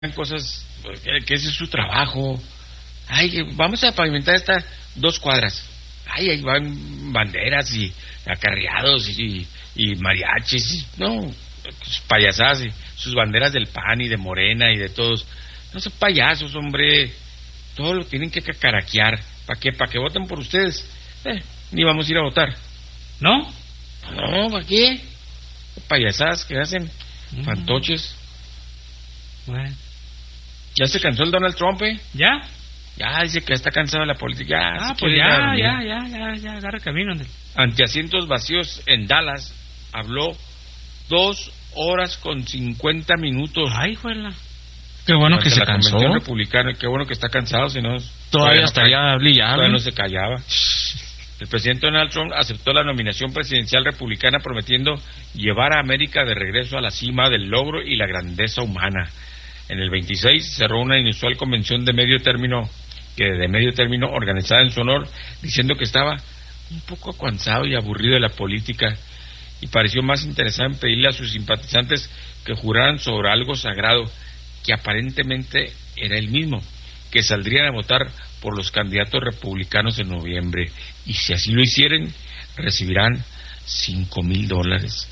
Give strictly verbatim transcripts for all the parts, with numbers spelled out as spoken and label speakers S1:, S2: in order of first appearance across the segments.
S1: cosas, que, que ese es su trabajo. Ay, vamos a pavimentar estas dos cuadras. Ay, ahí van banderas y acarreados y, y mariachis. Y, no, payasadas y sus banderas del P A N y de Morena y de todos. No son payasos, hombre. Todo lo tienen que cacaraquear. ¿Para qué? ¿Para que voten por ustedes? Eh, ni vamos a ir a votar.
S2: ¿No?
S1: No, ¿para qué? Payasadas que hacen, mm. fantoches.
S2: Bueno.
S1: ¿Ya se cansó el Donald Trump, eh?
S2: ¿Ya?
S1: Ya, dice que está cansado de la política. Ya,
S2: ah, pues ya, ya, ya, ya, ya, agarra camino.
S1: Ante asientos vacíos en Dallas, habló dos horas con cincuenta minutos.
S2: Ay, juela.
S3: Qué bueno que se cansó.
S1: Republicano, qué bueno que está cansado, si no...
S3: Todavía estaría brillando.
S1: Todavía no se callaba. El presidente Donald Trump aceptó la nominación presidencial republicana prometiendo llevar a América de regreso a la cima del logro y la grandeza humana. En el veintiséis cerró una inusual convención de medio término, que de medio término organizada en su honor, diciendo que estaba un poco cansado y aburrido de la política y pareció más interesado en pedirle a sus simpatizantes que juraran sobre algo sagrado, que aparentemente era el mismo, que saldrían a votar por los candidatos republicanos en noviembre, y si así lo hicieran, recibirán cinco mil dólares.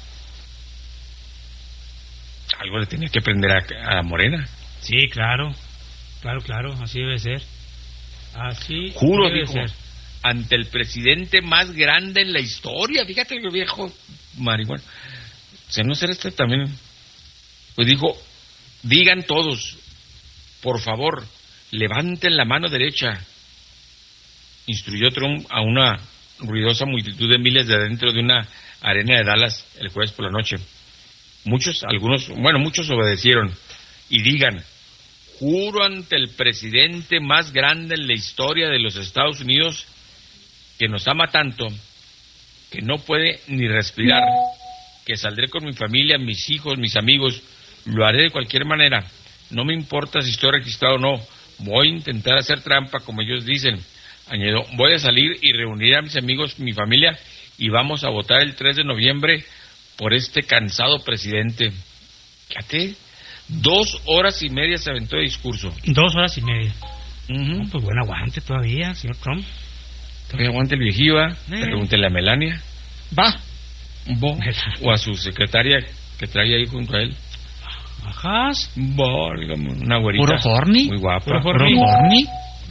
S1: Algo le tenía que aprender a, a Morena.
S2: Sí, claro, claro, claro, así debe ser. Así
S1: Juro,
S2: debe
S1: dijo,
S2: ser.
S1: Ante el presidente más grande en la historia, fíjate el viejo marihuana. O sea, no será este también. Pues dijo, digan todos, por favor, levanten la mano derecha. Instruyó Trump a una ruidosa multitud de miles de adentro de una arena de Dallas el jueves por la noche. Muchos, algunos, bueno, muchos obedecieron. Y digan, juro ante el presidente más grande en la historia de los Estados Unidos, que nos ama tanto, que no puede ni respirar, que saldré con mi familia, mis hijos, mis amigos, lo haré de cualquier manera, no me importa si estoy registrado o no, voy a intentar hacer trampa como ellos dicen. Añadió, voy a salir y reunir a mis amigos, mi familia, y vamos a votar el tres de noviembre por este cansado presidente. Fíjate, dos horas y media se aventó de discurso.
S2: Dos horas y media.
S1: Uh-huh.
S2: No, pues buen aguante todavía, señor Trump.
S1: Todavía aguante el viejillo, ¿eh?
S2: Eh.
S1: Pregúntele a Melania.
S3: Va.
S1: Bo. O a su secretaria que trae ahí junto a él.
S2: Ajá.
S1: Válgame, una güerita.
S3: Puro horny.
S1: Muy guapa.
S2: Puro
S3: Puro
S2: horny.
S3: horny.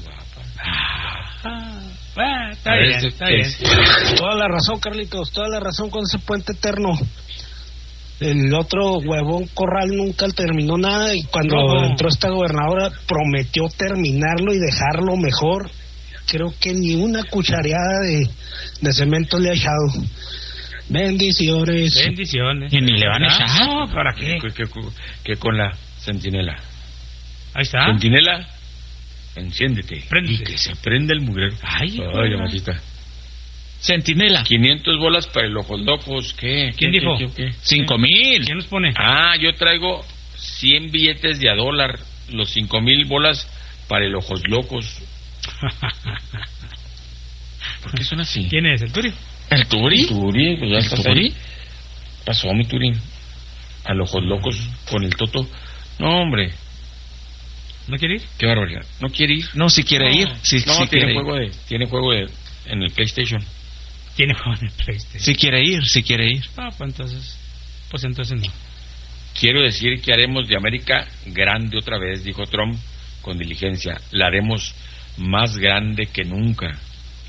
S2: Ah, bueno, está bien,
S1: Este,
S2: está bien.
S1: este.
S4: Toda la razón, Carlitos, toda la razón con ese puente eterno. El otro huevón Corral nunca terminó nada y cuando
S2: no.
S4: entró esta gobernadora prometió terminarlo y dejarlo mejor. Creo que ni una cuchareada de, de cemento le ha echado. Bendiciones.
S2: Bendiciones.
S3: Y ni le van a
S2: ¿Ah?
S3: echar.
S2: No, ¿para qué?
S1: Que, que, que con la centinela.
S2: Ahí está.
S1: Centinela, enciéndete.
S2: Préndete.
S1: Y que se prenda el mugrero.
S2: Ay,
S1: Ay, mamacita.
S3: Centinela.
S1: quinientas bolas para el ojos locos. ¿Qué?
S2: ¿Quién
S1: ¿Qué,
S2: dijo?
S1: ¿Qué? ¿Qué?
S3: Cinco mil.
S2: ¿Quién nos pone?
S1: Ah, yo traigo cien billetes de a dólar. Los cinco mil bolas para el ojos locos. ¿Por qué son así?
S2: ¿Quién es? ¿El Turi?
S3: ¿El Turi?
S1: Turi, pues ya
S3: ¿El
S1: estás
S3: Turi?
S1: ahí. Pasó mi Turi. A los ojos locos con el Toto. No, hombre.
S2: ¿No quiere ir?
S1: Qué barbaridad. ¿No quiere ir?
S3: No, si quiere
S1: No.
S3: ir. Si,
S1: No,
S3: si
S1: tiene
S3: quiere
S1: juego de, tiene juego de, en el PlayStation.
S2: Tiene juego en el PlayStation.
S3: Si quiere ir, si quiere ir.
S2: Ah, pues entonces. Pues entonces no.
S1: Quiero decir que haremos de América grande otra vez, dijo Trump con diligencia. La haremos más grande que nunca.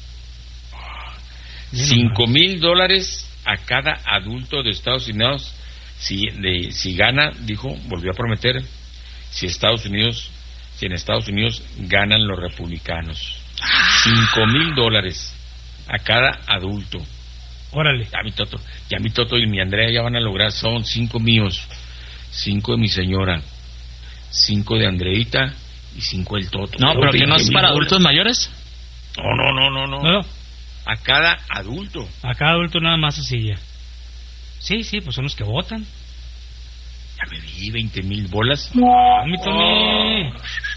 S1: Cinco mil dólares a cada adulto de Estados Unidos si, de, si gana, dijo, volvió a prometer, si Estados Unidos, si en Estados Unidos ganan los republicanos. Cinco mil dólares a cada adulto.
S2: Órale.
S1: Ya mi Toto, ya mi Toto y mi Andrea ya van a lograr, son cinco míos, cinco de mi señora, cinco de Andreita y cinco del Toto.
S3: No, pero que no es para
S1: dólares.
S3: adultos mayores.
S1: No, no, no, no, no.
S2: No, no.
S1: A cada adulto.
S2: A cada adulto nada más así ya. Sí, sí, pues son los que votan.
S1: Ya me di veinte mil bolas.
S2: A mí Tony.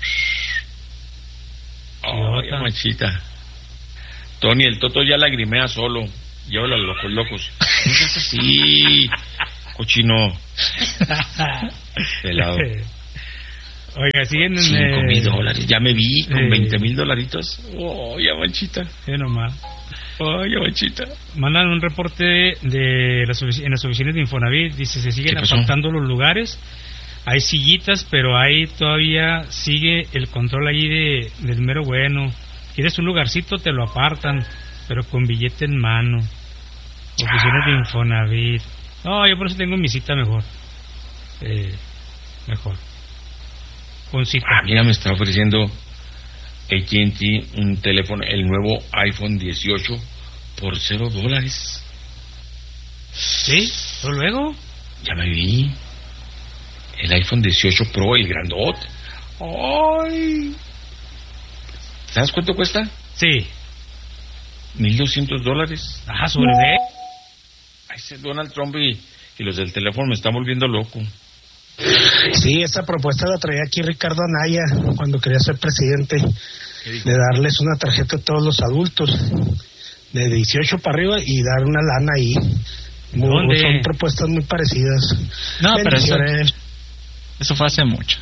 S1: Oh,
S2: Idiota.
S1: manchita. Tony, el Toto ya lagrimea solo. Llévalo a los locos locos. No seas así, cochino. Pelado.
S2: Oiga, siguen en...
S1: Cinco mil dólares. Ya me vi con
S2: eh,
S1: veinte mil dolaritos. Oh, ya manchita.
S2: Sí, nomás.
S1: Oh, ya manchita.
S2: Mandan un reporte de las ofici- en las oficinas de Infonavit. Dice, se siguen
S1: ¿Qué pasó?
S2: apartando los lugares. Hay sillitas, pero ahí todavía sigue el control ahí de, del mero bueno. Quieres un lugarcito, te lo apartan, pero con billete en mano. Oficinas de Infonavit. No, yo por eso tengo mi cita mejor. Eh, mejor. Con cita.
S1: Ah, mira, me está ofreciendo A T and T un teléfono, el nuevo iPhone dieciocho por cero dólares.
S2: ¿Sí? ¿Pero luego?
S1: Ya me vi. El iPhone dieciocho Pro, el grandote. ¡Ay! ¿Sabes cuánto cuesta?
S2: Sí.
S1: mil doscientos dólares.
S2: Ajá, sobre de...
S1: Ay, ese Donald Trump y, y los del teléfono me están volviendo loco.
S4: Sí, esa propuesta la traía aquí Ricardo Anaya cuando quería ser presidente, de darles una tarjeta a todos los adultos de dieciocho para arriba y dar una lana ahí. Muy,
S2: ¿Dónde?
S4: son propuestas muy parecidas.
S3: No, pero eso,
S4: Bendiciones.
S3: eso fue hace mucho.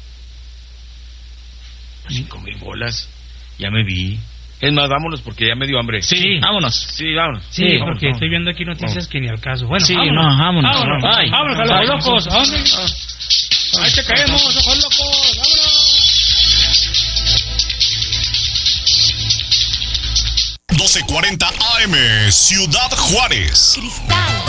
S1: Cinco mil bolas. Ya me vi. Es más, vámonos porque ya me dio hambre.
S3: Sí, vámonos.
S1: Sí, vámonos.
S2: Sí,
S3: Sí,
S2: porque
S3: vamos,
S2: estoy viendo aquí noticias
S1: vamos.
S2: que ni al caso. Bueno,
S3: Sí,
S2: vámonos.
S3: no, vámonos.
S2: Vámonos,
S3: Bye.
S2: vámonos, a los
S3: Bye.
S2: locos. ¿A dónde? Ahí te caemos, ojos locos. Vámonos.
S5: doce cuarenta A M, Ciudad Juárez.
S6: Cristal